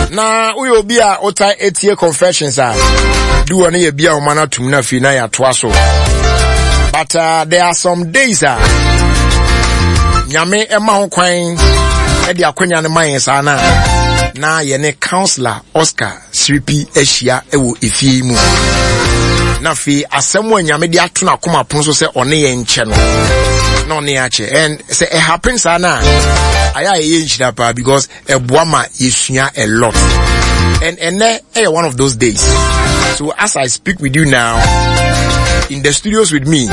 Na we obi a ota etie confessions do one ye bia o mana tum na fi na ya toa so. But there are some days nyame ema ho kwan e de akonya ne man sa na ye ne counselor Oscar Siripi ehia ewo efie mu. Na fi asemo nyame de atona koma pon so se one ye nche no. No ne ache and say it happens aya ye nchida pa because ebuama yesua a lot. And one of those days. So as I speak with you now, in the studios with me,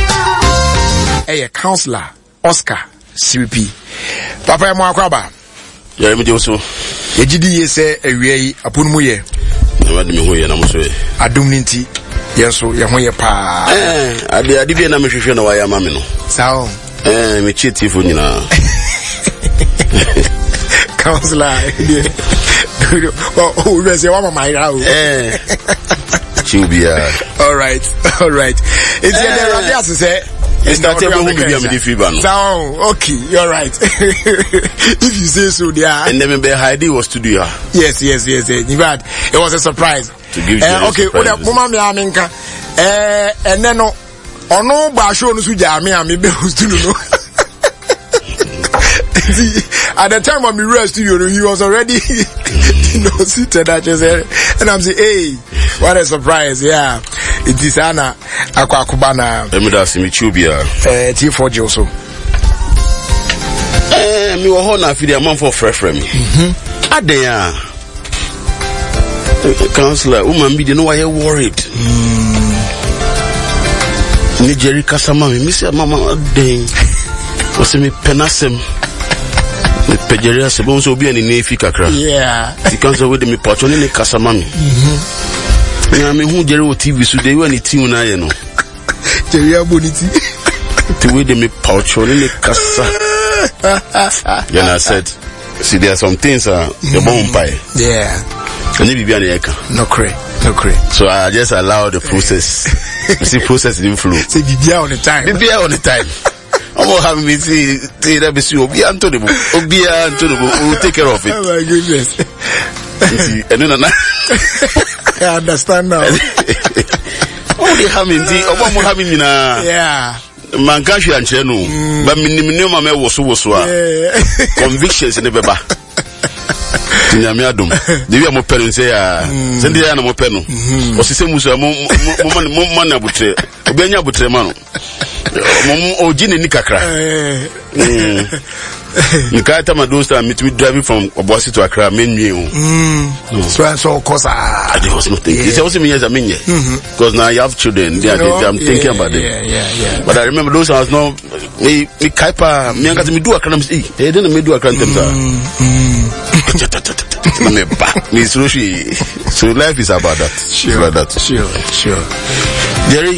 a counselor Oscar Siripi. Papa mo akwaba. Ya me joso. Ejidi ye se ewie aponu mu ye. Na wadi me ho ye na mo so ye. Adum ninti yeso ye ho ye pa. Ade bi na me hwehwe na wa ya ma me no. Sao. Me chiefo nyina. Counselor. Oh, we say one my house. All right. It's the radio say. It's not able to be a midfielder. So, okay, you're right. If you say so, yeah. And then Heidi was to do. Yes. In fact, it was a surprise. To give okay, Mama Aminka. And then no basho no suja me be to know. At the time when we were studio, he was already seated at his head. And I'm saying, hey, what a surprise, yeah. It is Anna Aquacubana. Emidas Michubia. T4 Joso. Me were hona for the month for fresh from me. Adea. Counselor, woman, be no why you worried. Nigeri Kasama, Miss Mama Dane. Was me penasem. The Pegeria Sebons will be an Nefi Kakra. Yeah. He comes away with me patron in the Casamami. I mean, who Jerry TV so they were any team I know. Jerry Boniti. To wait me patron in the Casa. Then I said, see, there are some things the bomb pie. Yeah. And you be an eka. No cray. So I just allow the process. You see, process in flow. Say, be on the time. Be on the time. I'm having me see that be so be Antonio. We'll take care of it. Oh my goodness. And then I understand now. Oh, they have me. Oh, having me now. Yeah. Man can't you answer no. But minimum me was convictions in the beba. Tinyamiadum. The way mo parents say send the mo peno. O se muso mo na butre. Obenya butre man. Mo ojine ni kakra. Nikata madosta meet me driving from Obuasi to Accra menwie o. So cause I was not thinking. It's also me as a menye. Because now you have children. I'm thinking about it. Yeah. But I remember those I was no me kaipa me anga me do Accra me didn't me do Accra temsa. So life is about that. Sure. Jerry,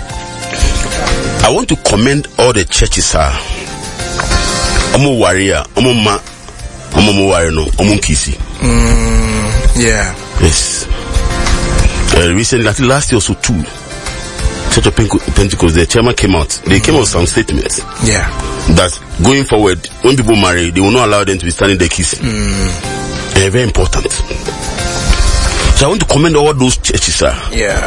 I want to commend all the churches Omo warrior, omo ma, omo warrior no, omo kisi. Yeah. Yes. Recently, I think last year or so too, Church of Pentecost, the chairman came out. They came out with some statements. Yeah. That going forward, when people marry, they will not allow them to be standing there kissing. Very important. So I want to commend all those churches, Yeah.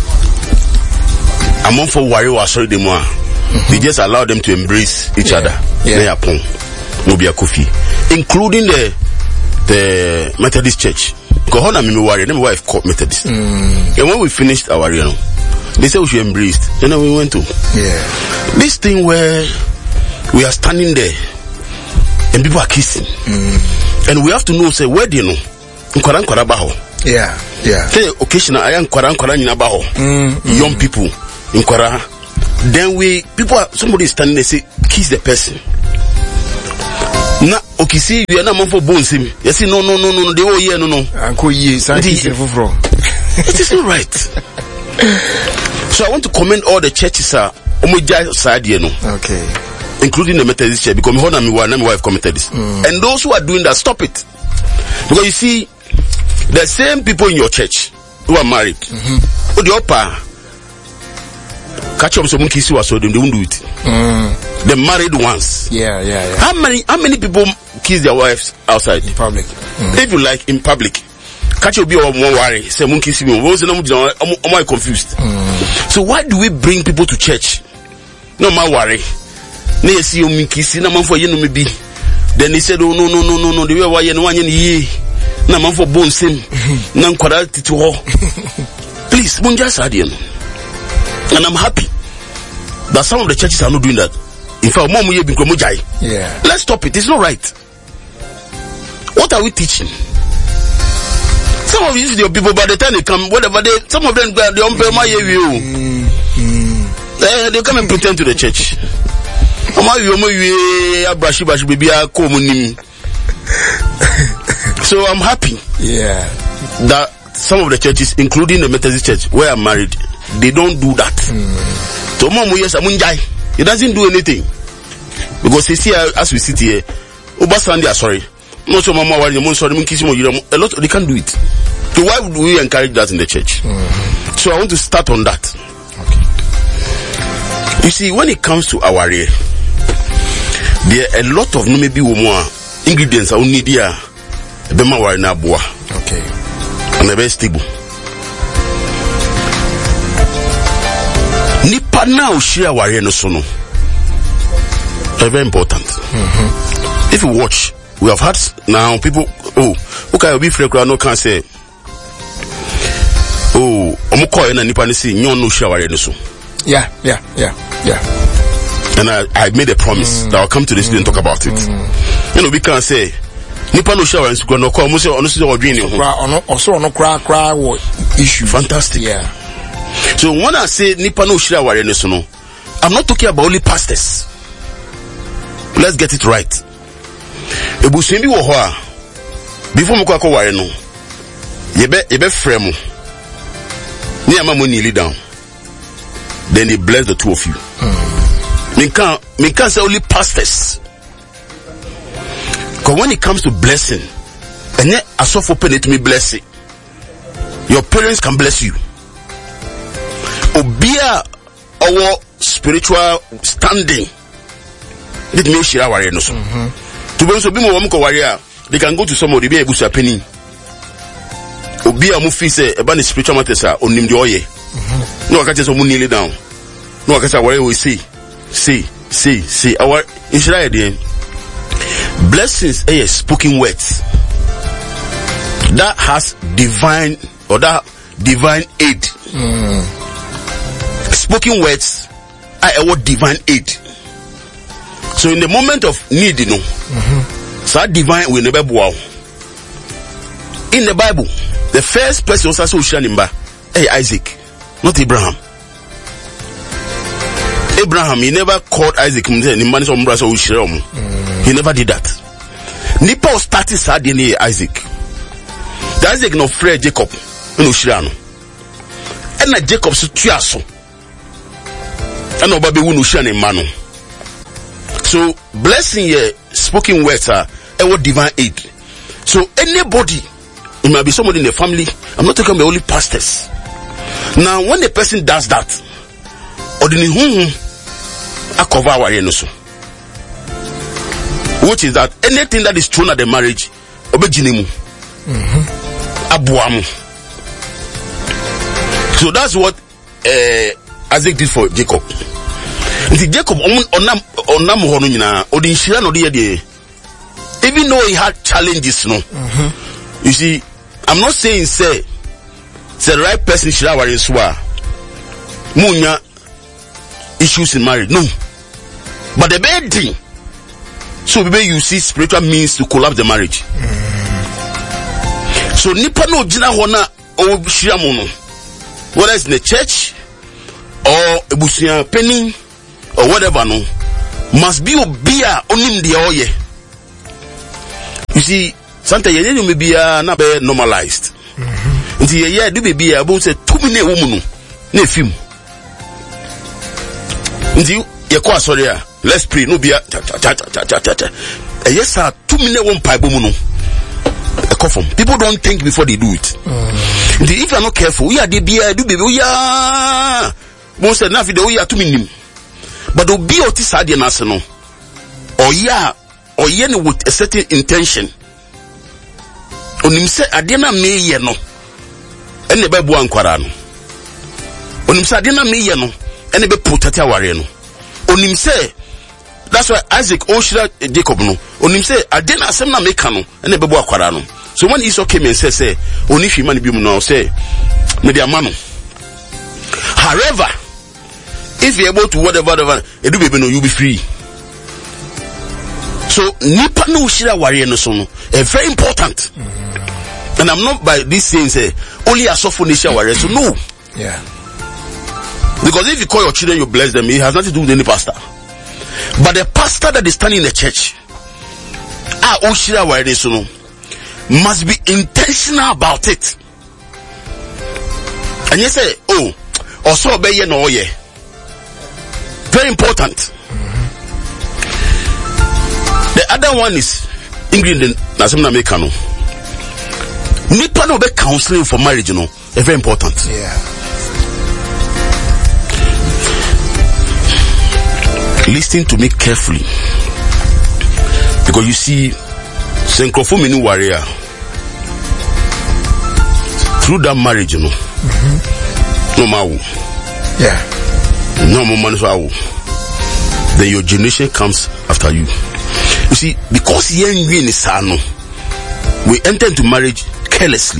I'm on for warrior, sorry, the more. They just allow them to embrace each other. Yeah. Including the Methodist Church. Because my wife called Methodist. And when we finished our they said we should embrace. You know, we went to this thing where we are standing there and people are kissing. And we have to know, say, where do you know? Yeah. Say, occasionally, I am young people in Kwara. Then somebody is standing there, say, kiss the person. Na, okay, see, we are not for bones him. You see, no, they all here, no. Uncle Ye, it is not right. So I want to commend all the churches, okay. Including the Methodist church, because my wife committed this. And those who are doing that, stop it. Because you see, the same people in your church who are married, the upper, catch up someone kiss you, so they won't do it. The married ones. Yeah. How many people kiss their wives outside in public. If you like, in public. Catch you be more worry. Say monkey kiss me. Am I confused? So why do we bring people to church? No my worry. Ne see you kiss na man for you no me be. Then he said, oh no. The way why you no one ye. Na man for bone same. Na nkwara titi ho. Please, munja sadian. And I'm happy that some of the churches are not doing that. In fact, mom we been kromojai. Yeah. Let's stop it. It's not right. What are we teaching? Some of these people, by the time they come, whatever some of them they don't my you. They come and pretend to the church. So I'm happy. Yeah. That some of the churches, including the Methodist Church, where I'm married, they don't do that. So it doesn't do anything. Because you see, as we sit here, Sunday, sorry. Most of mama a lot they can't do it. So why would we encourage that in the church? So I want to start on that. Okay. You see, when it comes to our area, there are a lot of maybe more ingredients I need here. Okay. And they're very stable. Nipa now share our area no sono. Very important. If you watch, we have had now people, okay, be free no can say, omukoi na nipa ni si nyon no share no so. Yeah. And I made a promise that I'll come to this and talk about it. You know, we can say, nipa no share and no call, almost or dream. Also, no cry issue. Fantastic. Yeah. So when I say nipa no share no so, no, I'm not talking about only pastors. Let's get it right. Ebusubi wo ho a before mko akọ no yebe frame ni ama mo kneel down, then they bless the two of you. Me can say only pastors, because when it comes to blessing, and yet asofo pay to me blessing, your parents can bless you. Obia our spiritual standing it may share our no so. To be so be mo wam ko warrior, they can go to somebody be ebusu apeni. Obi a mo fi say e ba ne spiritual matters a onim de oye. No aka so mo kneel down. No aka say warrior we see. Our Israel there. Blessings are spoken words that has divine aid. Spoken words are what divine aid. So in the moment of need, you know, so divine will never wow. In the Bible, the first person was also Shanimba, Isaac, not Abraham. Abraham, he never called Isaac. He never did that. Nipa started sad in Isaac. The Isaac no friend Jacob, no Shirano. And na Jacob so tuaso. And no baby wunu Shirano manu. So blessing here, spoken words are a divine aid. So anybody, it might be somebody in the family. I'm not talking about only pastors. Now when the person does that, or the cover our so, which is that anything that is thrown at the marriage, obejinimu, abuamu. So that's what Isaac did for Jacob. Jacob even though he had challenges, no. You see, I'm not saying say the right person should have munya issues in marriage, no. But the bad thing, so maybe you see spiritual means to collapse the marriage. So nipa no jina hona o shiamono, whether it's in the church or ebusia penny or whatever, no, must be obia onim de oye. You see, sometimes you may be not be normalized. Until you do be about say 2 minute woman ne film. Until you call sorry, let's pray. No be yes sir, 2 minute one pipe woman. A coffin. People don't think before they do it. If you are not careful, we are the beer do baby. We are most enough. We are 2 minutes. But the be otis had the national. Oh yeah, or yen with a certain intention. Onim say adena me ye no ene be bua nkwara no. Onim say adena me ye no ene be protect aware no. Onim say that's why Isaac Oshira Jacob no. Onim say adena asem na make no ene be bua kwara no. So when Esau came and say oni fi man bi mu no say me dia ma no. However, if you're able to whatever edu baby no, you'll be free. So nipa no shira warrior no so no very important. And I'm not by this saying say only a soft nation warrior. So no. Yeah. Because if you call your children, you bless them, it has nothing to do with any pastor. But the pastor that is standing in the church, Oshira warrior so no, must be intentional about it. And you say, oh, also obey no ye. Very important. The other one is ingredient Nasemna Mekano. Nipa no be counseling for marriage, you know, very important. Yeah. Listen to me carefully. Because you see, Senkrofo Minu warrior. Through that marriage, you know. No matter. Yeah. No more money for you. Then your generation comes after you. You see, because yen win is sano, we enter into marriage carelessly.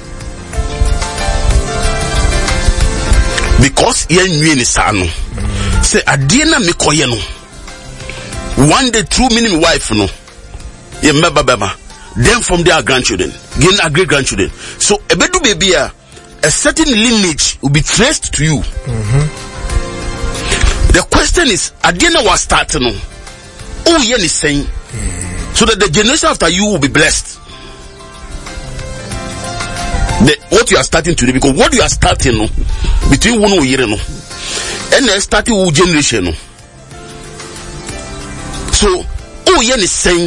Because yen win is sano, say adiena me koyeno. One day, true meaning wife no, ye baba. Then from their grandchildren, gain a great grandchildren. So a bedu baby, a certain lineage will be traced to you. The question is, Adiena was starting. Oh, yen is saying, so that the generation after you will be blessed. What you are starting today, because what you are starting between one year and then starting with generation. So, oh, yen is saying,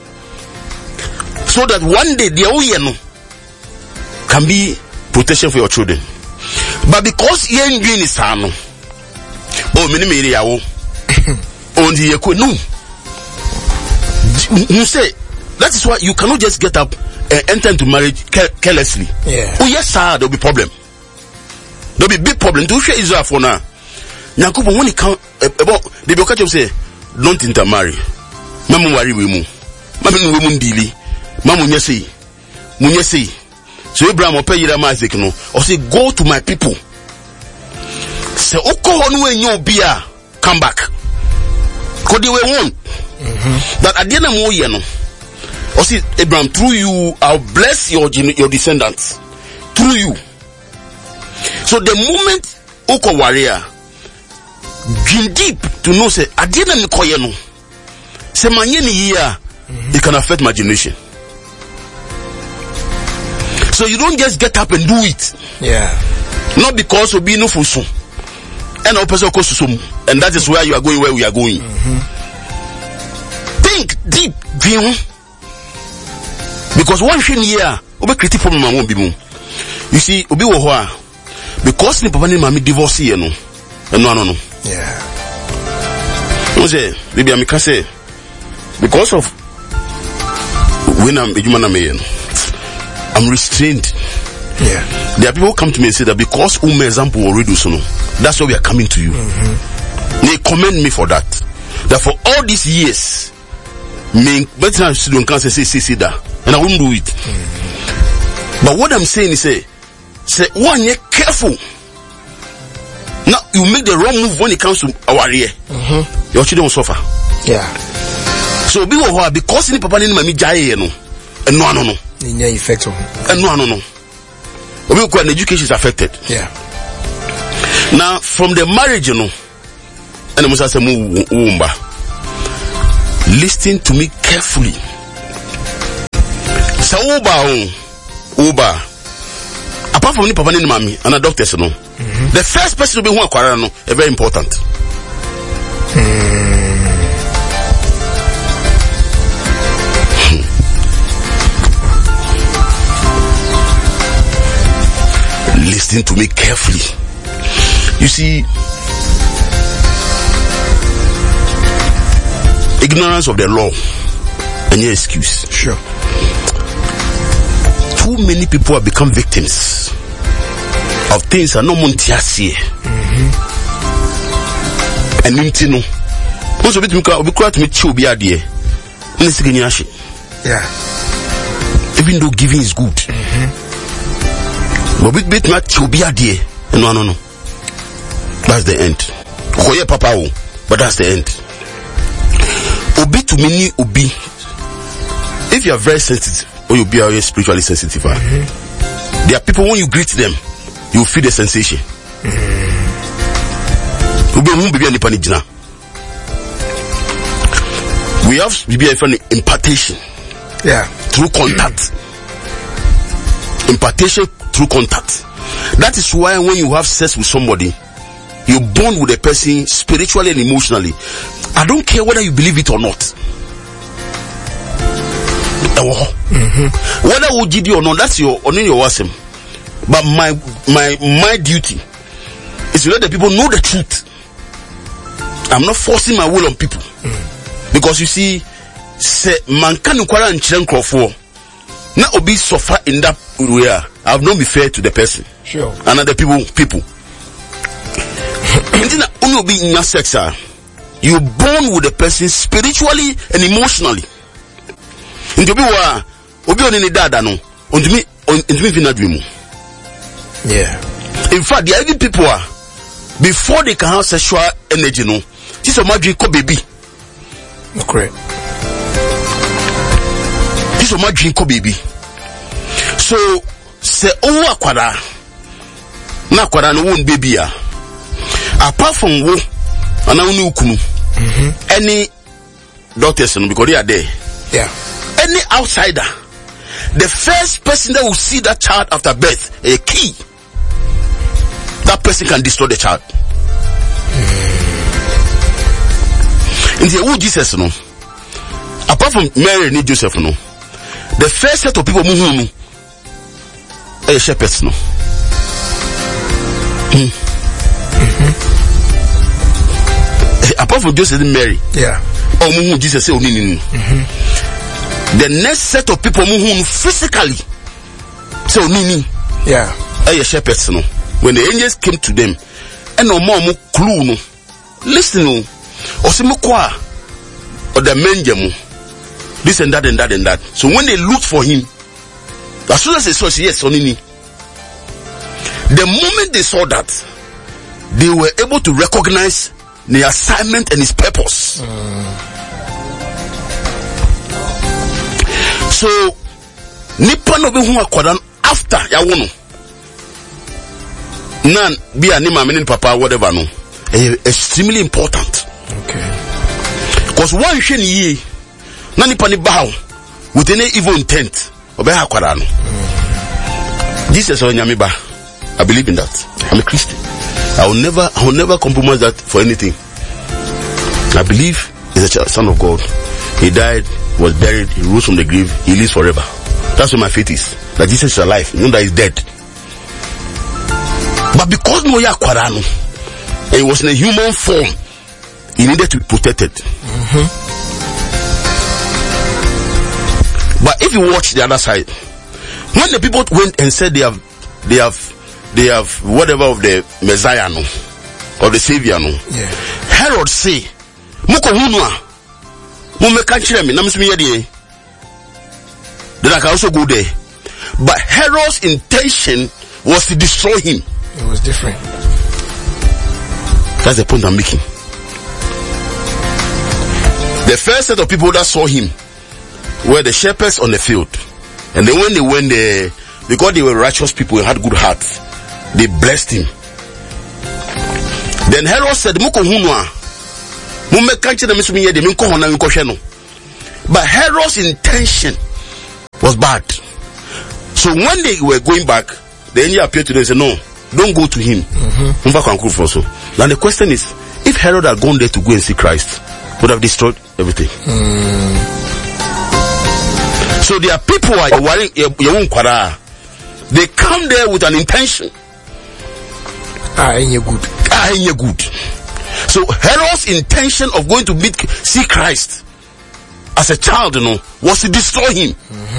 so that one day the yen can be protection for your children. But because yen green is sano. Oh, many media on the no. You say that is why you cannot just get up and enter into marriage carelessly. Yeah. Oh yes, sir, there'll be problem. There'll be big problem. Do share Israel for now. Nyakubu when it come about the Bokach say, don't intermarry. Mamu worry we mu. Mamu we mu dili. Mamu nyesi. So Abraham will pay you Isaac no. Or say go to my people. Say oko honu enyo bia come back. Cause they were one. That at the end of the year no. Or see Abraham, through you I'll bless your descendants. Through you. So the moment oko warrior dream deep to know say at the end of the year no. Say manyeni year it can affect my generation. So you don't just get up and do it. Yeah. Not because of being no fusu. And that is where you are going, where we are going. Think deep, because one thing here, obe create problem won't be moon. You see, obi wohwa because ni papa ni mami divorce here no. No. Yeah. You say, baby, I can say because of when I'm restrained. Yeah. There are people who come to me and say that because example will reduce no. That's why we are coming to you. They commend me for that. That for all these years, me better than student cancer say that, and I won't do it. But what I'm saying is say one year careful. Now you make the wrong move when it comes to our ear. Your children will suffer. Yeah. So because any papa ni mami jaye no, and no. In your effect on. And no. Education is affected. Yeah. Now, from the marriage, you know, and I must say, listen to me carefully. So, Uba, apart from the papa and mommy and a doctor, you know, the first person to be one quarano is very important. Listen to me carefully. You see, ignorance of the law Any excuse. Sure. Too many people have become victims of things that no one see. And you most of it we cry to me chobi adie. Yeah. Even though giving is good. But we bit not chobi adie. No. That's the end. Koye papa o, but that's the end. Obi to mini obi. If you are very sensitive, or you be very spiritually sensitive, there are people when you greet them, you feel the sensation. We have impartation. Yeah. Through contact. Impartation through contact. That is why when you have sex with somebody, you bond with a person spiritually and emotionally. I don't care whether you believe it or not. Whether we did or not, that's your awesome. But my duty is to let the people know the truth. I'm not forcing my will on people. Because you see, say man can inquire and children crawl for. Now obi suffer in that way. I have not been fair to the person. Sure. And other people. And then only be in your sex, you born with the person spiritually and emotionally. Into be obi on any dada no. Into me fina dream. Yeah. In fact, there are even people before they can have sexual energy no. This is my dream baby. Okay. This is my dream baby. So say owo akwara na akwara no won baby a. Apart from wo ana ukunu. Any doctors no because they are there. Yeah. Any outsider, the first person that will see that child after birth, a key, that person can destroy the child. In the old Jesus, no, apart from Mary and Joseph, no, the first set of people who are shepherds, no. Apart from Joseph and Mary, yeah, or Jesus say, the next set of people who physically say, yeah, are shepherds, no. When the angels came to them, and no more clue, no, listen, no, or some qua, or the menjamu, this and that and that and that. So when they looked for him, as soon as they saw, yes, Onini, the moment they saw that, they were able to recognize the assignment and his purpose. So, nipa no be hu akwadan after ya wono. Nan be anima menin papa whatever no. Extremely important. Okay. Because one hwe ni ye na nipa ni ba with any evil intent obe akwadan no. Jesus on nyame ba. I believe in that. I'm a Christian. I will never compromise that for anything. I believe he's a son of God. He died, was buried, he rose from the grave, he lives forever. That's what my faith is. That Jesus is alive, not that he's dead. But because Noah Kwarano, he was in a human form, he needed to be protected. But if you watch the other side, when the people went and said they have whatever of the Messiah no, or the Savior no, yeah. Herod say, Muko hunwa, mumeka nchire mi, namisumi yedi. Then I can also go there. But Herod's intention was to destroy him. It was different. That's the point I'm making. The first set of people that saw him were the shepherds on the field. And then when they went there, because they were righteous people and had good hearts, they blessed him. Then Herod said, Muko hunwa, mumeka nchire misumi yedi, minko hona minko sheno. But Herod's intention was bad. So when they were going back, the angel appeared to them and said, no, don't go to him. Now the question is, if Herod had gone there to go and see Christ, would have destroyed everything. So there are people who are worrying, they come there with an intention. Good. So Herod's intention of going to see Christ as a child, was to destroy him.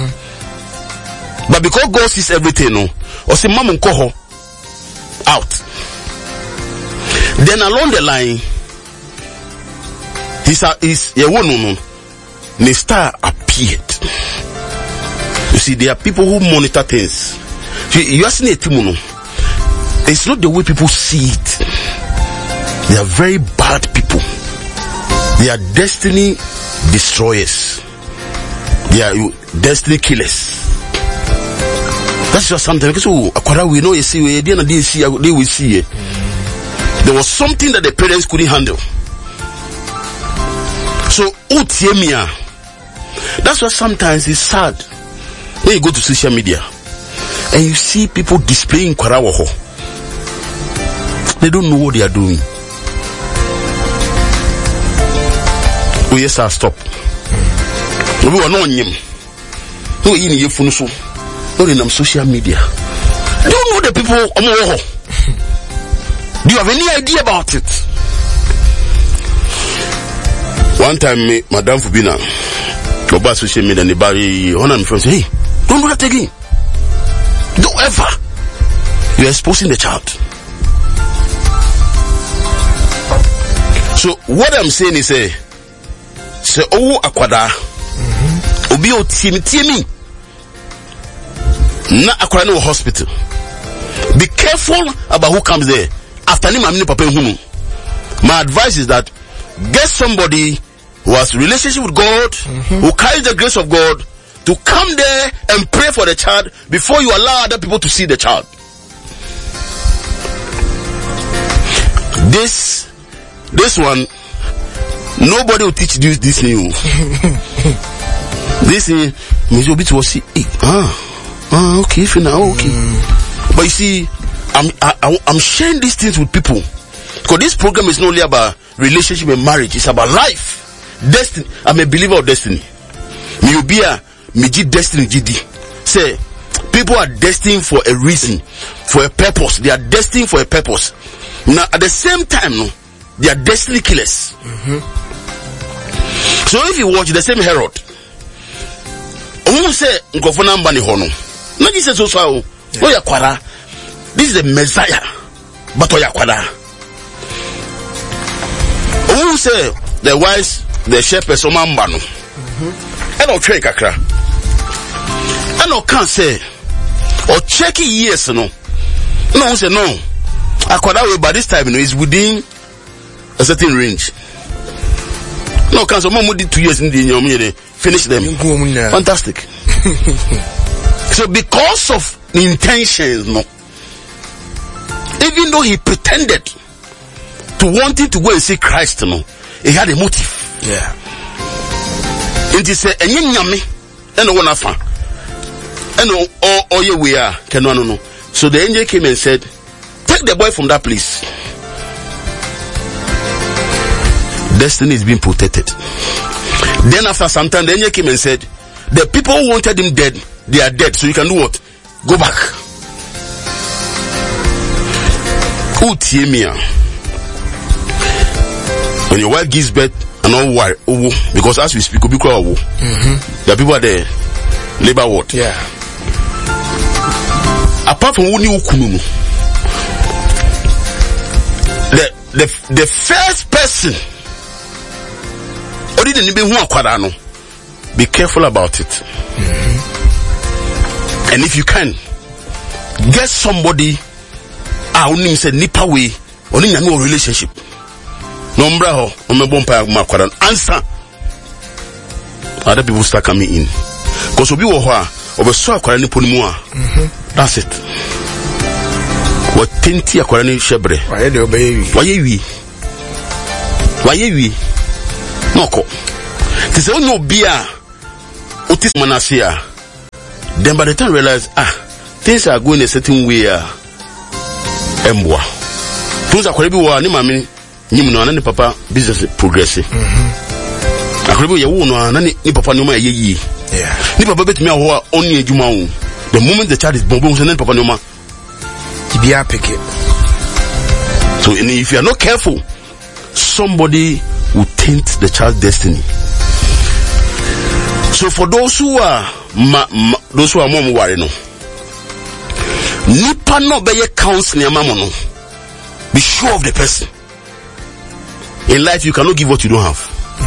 But because God sees everything, or say mama koho out. Then along the line, the star appeared. You see, there are people who monitor things. You are seeing a Timono. It's not the way people see it. They are very bad people. They are destiny destroyers. They are destiny killers. That's just something. Because we know you see, they will see it. There was something that the parents couldn't handle. So, that's why sometimes it's sad when you go to social media and you see people displaying kwarawaho. They don't know what they are doing. Oh yes, I'll stop. We are not on him. No, in your phone, so not in social media. Do you know the people? Do you have any idea about it? One time, Madame Fubina, about social media, and the barry, one of my friends say, hey, don't do that again. Don't ever. You're exposing the child. So, what I'm saying is, say, oh, akwada, obi o tiemi, na akwada no hospital. Be careful about who comes there. After ni mamini papa hunu. My advice is that get somebody who has a relationship with God, who carries the grace of God, to come there and pray for the child before you allow other people to see the child. This one, nobody will teach you this new. This is bit was see. Okay, if you know, okay. But you see, I'm sharing these things with people because this program is not only about relationship and marriage; it's about life, destiny. I'm a believer of destiny. Me be a destiny GD. Say, people are destined for a reason, for a purpose. They are destined for a purpose. Now, at the same time, no, they are destiny killers. So if you watch the same Herod, who say Nkofona Mbani Hono, not just so oh yakwara, this is the Messiah, but yakwara. Who say the wise, the shepherd, so Mambano, and I'll check kakra, and I can't say or check it yes or no. No, say no. Akwara way by this time, is within a certain range. No, can someone did 2 years in the finish them. Fantastic. So because of the intentions, no, even though he pretended to wanting to go and see Christ, no, he had a motive. Yeah. And he said, and no one afa, and oh yeah we are no. So the angel came and said, take the boy from that place. Destiny is being protected. Then after some time, the angel came and said, the people who wanted him dead, they are dead. So you can do what? Go back. When your wife gives birth, and all why? Because as we speak, there are people at the labor ward. Yeah. Apart from the first person, be careful about it. And if you can, get somebody only say nipa way only no relationship. No answer. Other people start coming in. Because obi wo ho a obeso akwara ni ponimu a. That's it. What tenti akwara ni shebre. Why dey obey? Why you? No ko. They say no beer. Otis manasia. Then by the time realize things are going a certain way. Embwa. Things are quite wa ni mami ni mu na ni papa business progressive. Akrebu ye wo no na ni papa no ma ye. Yeah. Ni papa betumi aho oni adwuma wo. The moment the child is born, so ni papa no ma be a pick it. So if you are not careful, somebody will taint the child's destiny. So for those who are mom worry no. Nipa no be counseling amamo no. Be sure of the person. In life you cannot give what you don't have.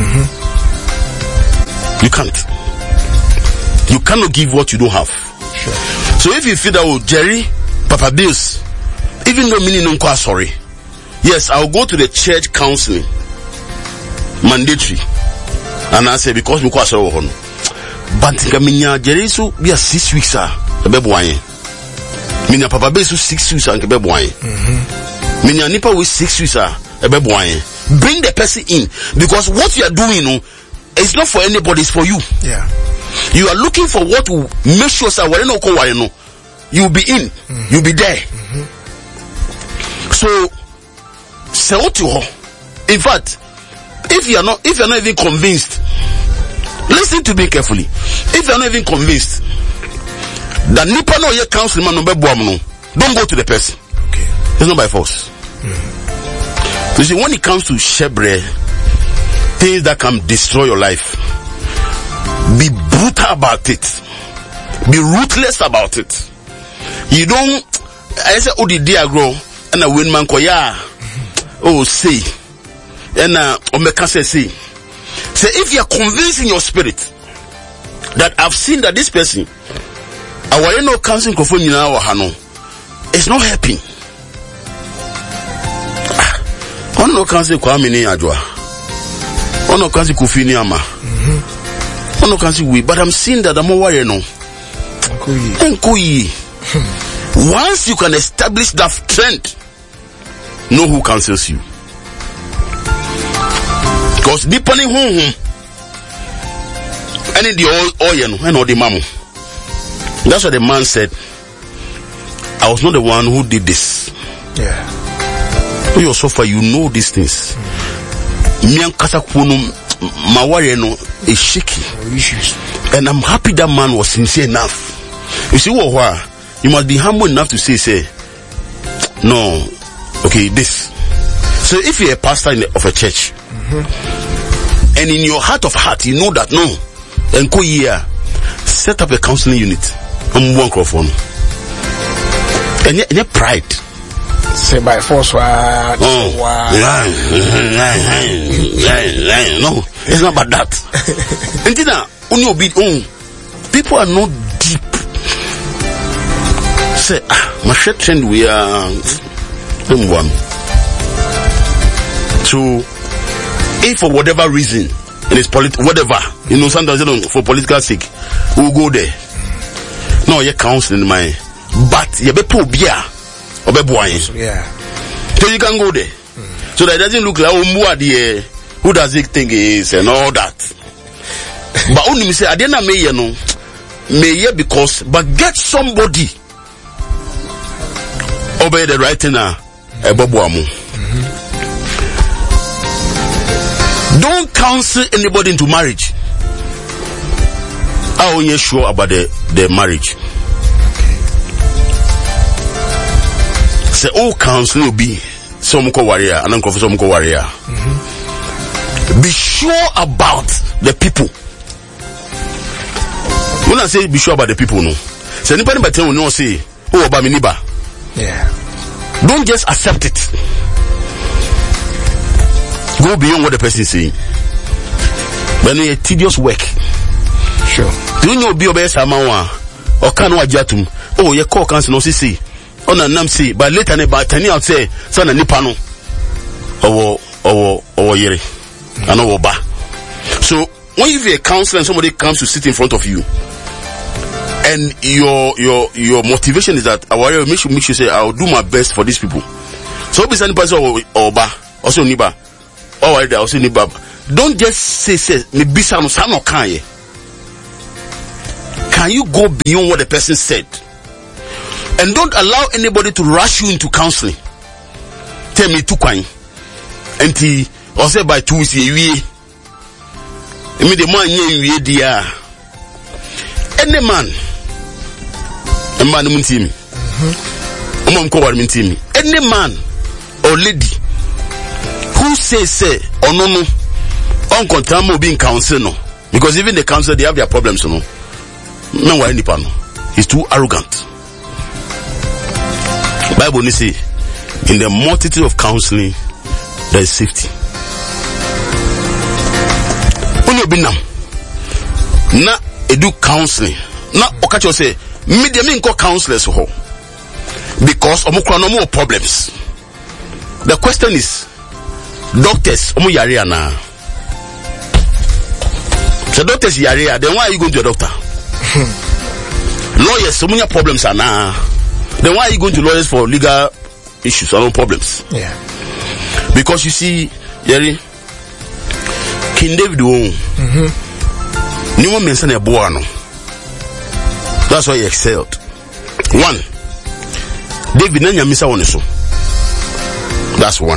You can't. You cannot give what you don't have. Sure. So if you feel that Jerry, Papa Bills, even though meaning no sorry. Yes, I'll go to the church counseling. Mandatory. And I say because we kwa sorry hono. But minya Jerry so be a 6 weeks ebeboanye. Minya Papa Bills so 6 weeks ebeboanye. Minya nipa with 6 weeks ebeboanye. Bring the person in because what you are doing it's not for anybody, it's for you. Yeah. You are looking for what will make sure you'll be in. You'll be there. So say what you are. In fact, if you're not even convinced, listen to me carefully. If you're not even convinced that nipa no ye counsel man no be boam no, don't go to the person. Okay. It's not by force. You see, when it comes to shebre, things that can destroy your life, be brutal about it. Be ruthless about it. You don't, I say, oh, the dear grow, and a win man koya, oh, say, and omeka say. Say, if you are convinced in your spirit that I've seen that this person, our no counseling confirm now, it's not helping. On no counsel Kwame ni Adwa. On no counsel Kofi ni Ama. On no counsel we, but I'm seeing that I'm worried no. Enkoyi. Once you can establish that trend, know who counsels you. Because depending who any the all and all the mamu. That's what the man said. I was not the one who did this. Yeah. You so far you know these things. My warrior is shaky. And I'm happy that man was sincere enough. You see what? You must be humble enough to say, no, okay, this. So if you're a pastor of a church, and in your heart of heart, you know that no, and go here, set up a counseling unit. I'm one microphone. And yet pride. Say by force, no, it's not about that. And then, people are not deep. Say, my shit trend, we are one. So, if for whatever reason, and it's whatever, sometimes for political sake, we'll go there. No, you're counseling my, but you be poor beer. Yeah. So you can go there. So that it doesn't look like who does it think he is and all that. But only me say I didn't may because but get somebody obey the right thing Don't counsel anybody into marriage. How are you sure about the marriage? Say, oh, counsel will be some warrior and uncle for some warrior. Be sure about the people. When I say be sure about the people, no. Say anybody but tell no say, oh, about me neighbor. Yeah. Don't just accept it. Go beyond what the person is saying. But it's a tedious work. Sure. Do you know be obey Samawa or can wajatum? Oh, you call counsel no see. On a namsi, but later about 10 years say, son and nipano or yere and over ba. So when you be a counselor and somebody comes to sit in front of you, and your motivation is that I will make sure say I'll do my best for these people. So be any person or ba also niba or also niba. Don't just say me bisa no sa no kan. Can you go beyond what the person said? And don't allow anybody to rush you into counseling. Tell me to kwine. And he also by 2 weeks we the man ye dia. Any man muntimi. Any man or lady who say or no on contramo being counsel no Because even the council, they have their problems, you know. No, why any panel? He's too arrogant. Bible say, in the multitude of counseling, there is safety. When you be now, na edu counseling, na okacho say, media me nko counselors ho, because omukura no more problems. The question is, doctors omu yare na. So doctors yare, then why are you going to a doctor? Lawyers, so many problems are now. Then why are you going to lawyers for legal issues or no problems? Yeah. Because you see, Jerry, King David won. No one mentioned a boano. That's why he excelled. One, David Nanya Misa Oneso. That's one.